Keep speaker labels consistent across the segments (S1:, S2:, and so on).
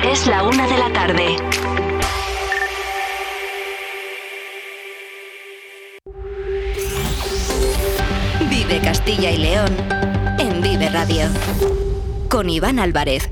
S1: Es la 1 de la tarde.
S2: Vive Castilla y León en Vive Radio. Con Iván Álvarez.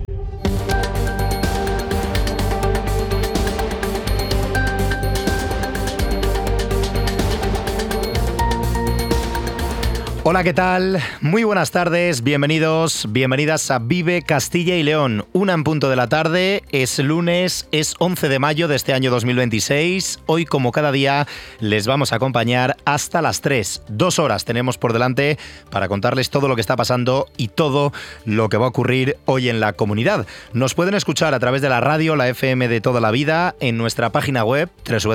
S3: Hola, ¿qué tal? Muy buenas tardes, bienvenidos, bienvenidas a Vive Castilla y León. 1 en punto de la tarde, es lunes, es 11 de mayo de este año 2026. Hoy, como cada día, les vamos a acompañar hasta las 3. 2 horas tenemos por delante para contarles todo lo que está pasando y todo lo que va a ocurrir hoy en la comunidad. Nos pueden escuchar a través de la radio, la FM de toda la vida, en nuestra página web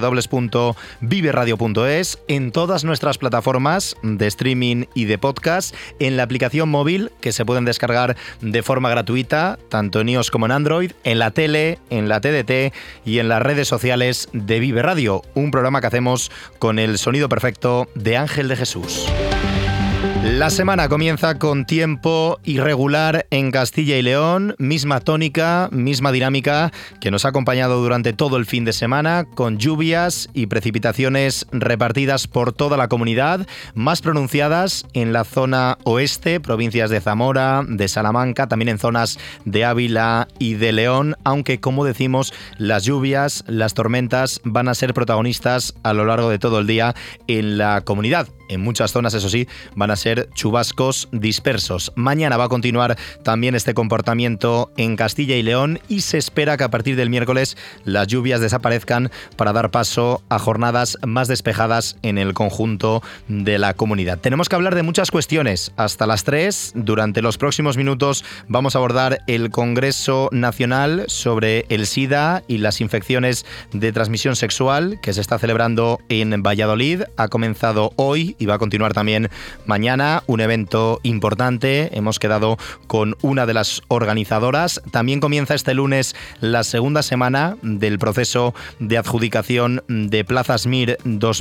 S3: www.viveradio.es, en todas nuestras plataformas de streaming y de podcast, en la aplicación móvil que se pueden descargar de forma gratuita, tanto en iOS como en Android, en la tele, en la TDT y en las redes sociales de Vive Radio, un programa que hacemos con el sonido perfecto de Ángel de Jesús. La semana comienza con tiempo irregular en Castilla y León, misma tónica, misma dinámica que nos ha acompañado durante todo el fin de semana, con lluvias y precipitaciones repartidas por toda la comunidad, más pronunciadas en la zona oeste, provincias de Zamora, de Salamanca, también en zonas de Ávila y de León, aunque, como decimos, las lluvias, las tormentas van a ser protagonistas a lo largo de todo el día en la comunidad. En muchas zonas, eso sí, van a ser chubascos dispersos. Mañana va a continuar también este comportamiento en Castilla y León y se espera que a partir del miércoles las lluvias desaparezcan para dar paso a jornadas más despejadas en el conjunto de la comunidad. Tenemos que hablar de muchas cuestiones hasta las 3. Durante los próximos minutos vamos a abordar el Congreso Nacional sobre el SIDA y las infecciones de transmisión sexual que se está celebrando en Valladolid. Ha comenzado hoy y va a continuar también mañana, un evento importante. Hemos quedado con una de las organizadoras. También comienza este lunes la segunda semana del proceso de adjudicación de plazas MIR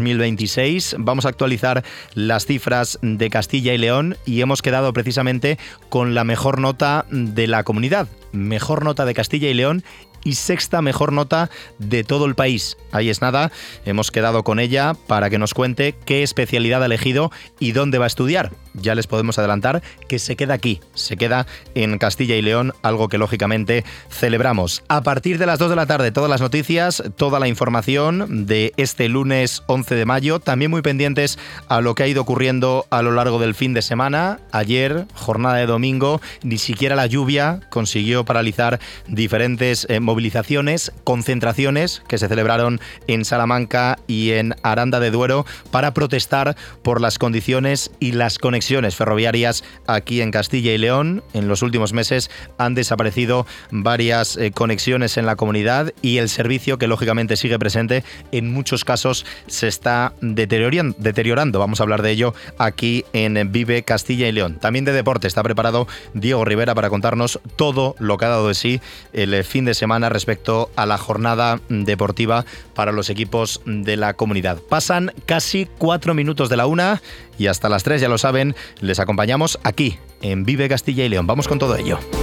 S3: 2026. Vamos a actualizar las cifras de Castilla y León y hemos quedado precisamente con la mejor nota de la comunidad. Mejor nota de Castilla y León y sexta mejor nota de todo el país. Ahí es nada, hemos quedado con ella para que nos cuente qué especialidad ha elegido y dónde va a estudiar. Ya les podemos adelantar que se queda aquí, se queda en Castilla y León, algo que lógicamente celebramos. A partir de las 2 de la tarde, todas las noticias, toda la información de este lunes 11 de mayo, también muy pendientes a lo que ha ido ocurriendo a lo largo del fin de semana. Ayer, jornada de domingo, ni siquiera la lluvia consiguió paralizar diferentes movilizaciones, concentraciones que se celebraron en Salamanca y en Aranda de Duero para protestar por las condiciones y las conexiones ferroviarias aquí en Castilla y León. En los últimos meses han desaparecido varias conexiones en la comunidad y el servicio, que lógicamente sigue presente, en muchos casos se está deteriorando. Vamos a hablar de ello aquí en Vive Castilla y León. También de deporte está preparado Diego Rivera para contarnos todo lo que ha dado de sí el fin de semana respecto a la jornada deportiva para los equipos de la comunidad. Pasan casi 4 minutos de la 1 y hasta las 3, ya lo saben, les acompañamos aquí en Vive Castilla y León. Vamos con todo ello.